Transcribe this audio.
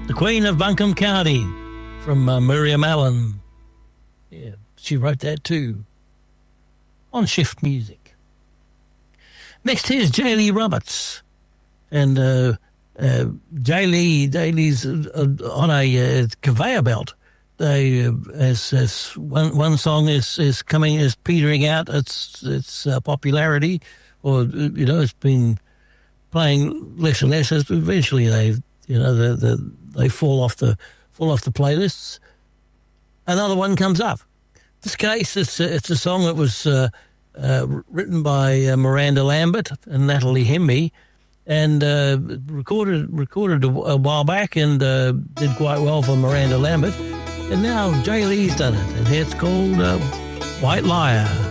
The Queen of Buncombe County from Miriam Allen. Yeah, she wrote that too. On Shift Music. Next here's J. Lee Roberts. And J. Lee's on a conveyor belt. They as one song is petering out its popularity, or it's been playing less and less. Eventually they fall off the playlists. Another one comes up. In this case, it's a song that was written by Miranda Lambert and Natalie Hemby, and recorded a while back, and did quite well for Miranda Lambert. And now J. Lee's done it, and it's called White Liar.